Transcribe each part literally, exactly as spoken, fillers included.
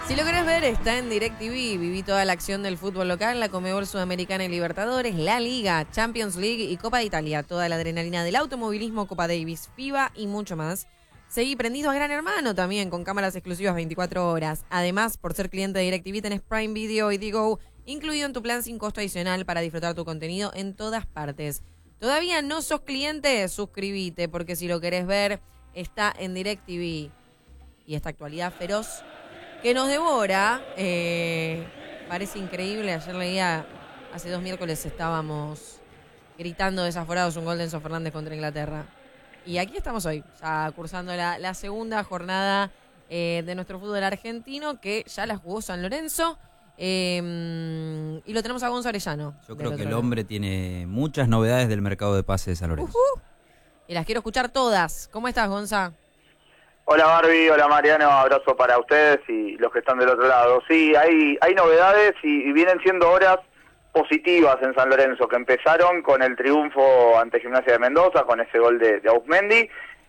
Si lo querés ver, está en DirecTV. Viví toda la acción del fútbol local, la Conmebol Sudamericana y Libertadores, la Liga, Champions League y Copa de Italia. Toda la adrenalina del automovilismo, Copa Davis, FIBA y mucho más. Seguí prendido a Gran Hermano también, con cámaras exclusivas veinticuatro horas. Además, por ser cliente de DirecTV, tenés Prime Video y Digo incluido en tu plan sin costo adicional para disfrutar tu contenido en todas partes. ¿Todavía no sos cliente? Suscríbete, porque si lo querés ver, está en DirecTV. Y esta actualidad feroz que nos devora, eh, parece increíble. Ayer leía, hace dos miércoles estábamos gritando desaforados un gol de Enzo Fernández contra Inglaterra. Y aquí estamos hoy, ya cursando la, la segunda jornada eh, de nuestro fútbol argentino, que ya la jugó San Lorenzo. Eh, y lo tenemos a Gonzo Arellano. Yo creo que el hombre tiene muchas novedades del mercado de pases de San Lorenzo. Uh-huh. Y las quiero escuchar todas. ¿Cómo estás, Gonza? Hola Barbie, hola Mariano, abrazo para ustedes y los que están del otro lado. Sí, hay hay novedades y, y vienen siendo horas positivas en San Lorenzo, que empezaron con el triunfo ante Gimnasia de Mendoza, con ese gol de, de Auzmendi,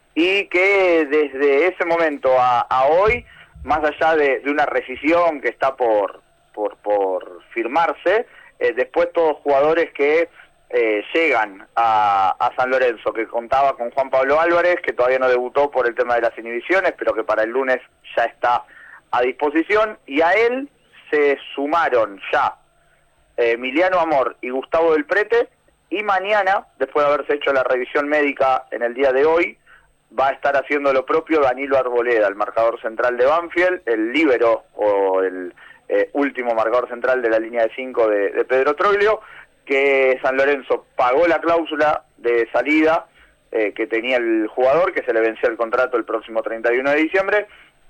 y que desde ese momento a, a hoy, más allá de, de una rescisión que está por, por, por firmarse, eh, después todos jugadores que Eh, llegan a, a San Lorenzo, que contaba con Juan Pablo Álvarez, que todavía no debutó por el tema de las inhibiciones, pero que para el lunes ya está a disposición, y a él se sumaron ya eh, Emiliano Amor y Gustavo del Prete, y mañana, después de haberse hecho la revisión médica en el día de hoy, va a estar haciendo lo propio Danilo Arboleda, el marcador central de Banfield, el líbero o el eh, último marcador central de la línea de cinco de, de Pedro Troglio, que San Lorenzo pagó la cláusula de salida eh, que tenía el jugador, que se le venció el contrato el próximo treinta y uno de diciembre,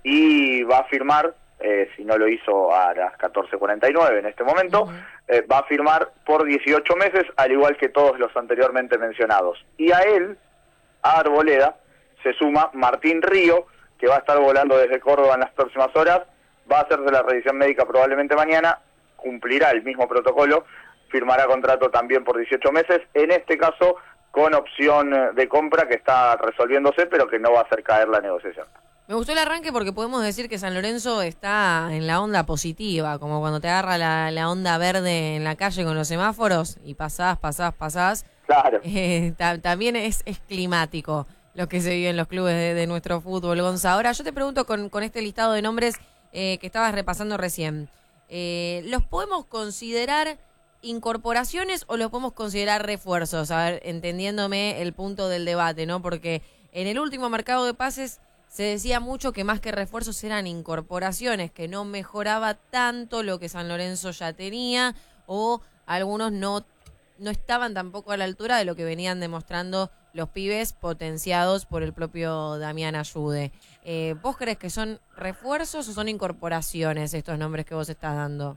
y va a firmar, eh, si no lo hizo a las catorce cuarenta y nueve en este momento, uh-huh. eh, va a firmar por dieciocho meses, al igual que todos los anteriormente mencionados. Y a él, a Arboleda, se suma Martín Río, que va a estar volando desde Córdoba en las próximas horas, va a hacerse la revisión médica probablemente mañana, cumplirá el mismo protocolo, firmará contrato también por dieciocho meses, en este caso con opción de compra que está resolviéndose, pero que no va a hacer caer la negociación. Me gustó el arranque porque podemos decir que San Lorenzo está en la onda positiva, como cuando te agarra la, la onda verde en la calle con los semáforos y pasás, pasás, pasás. Claro. Eh, ta, también es, es climático lo que se vive en los clubes de, de nuestro fútbol, Gonza. Ahora yo te pregunto con, con este listado de nombres eh, que estabas repasando recién, eh, ¿los podemos considerar incorporaciones o los podemos considerar refuerzos? A ver, entendiéndome el punto del debate, ¿no? Porque en el último mercado de pases se decía mucho que más que refuerzos eran incorporaciones, que no mejoraba tanto lo que San Lorenzo ya tenía, o algunos no, no estaban tampoco a la altura de lo que venían demostrando los pibes potenciados por el propio Damián Ayude. Eh, ¿Vos crees que son refuerzos o son incorporaciones estos nombres que vos estás dando?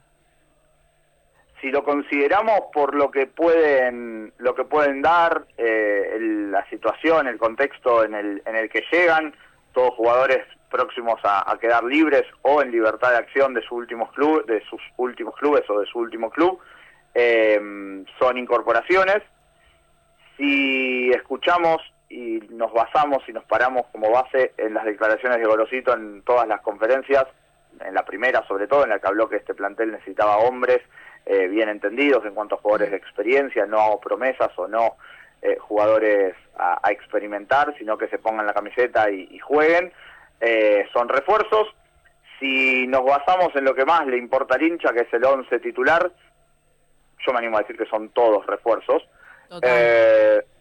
Si lo consideramos por lo que pueden lo que pueden dar, eh, el, la situación, el contexto en el en el que llegan, todos jugadores próximos a, a quedar libres o en libertad de acción de sus últimos clubes, de sus últimos clubes o de su último club, eh, son incorporaciones. Si escuchamos y nos basamos y nos paramos como base en las declaraciones de Gorosito en todas las conferencias, en la primera sobre todo, en la que habló que este plantel necesitaba hombres Eh, bien entendidos en cuanto a jugadores de experiencia, no promesas o no eh, jugadores a, a experimentar, sino que se pongan la camiseta y, y jueguen, eh, son refuerzos. Si nos basamos en lo que más le importa al hincha, que es el once titular, yo me animo a decir que son todos refuerzos. Eh,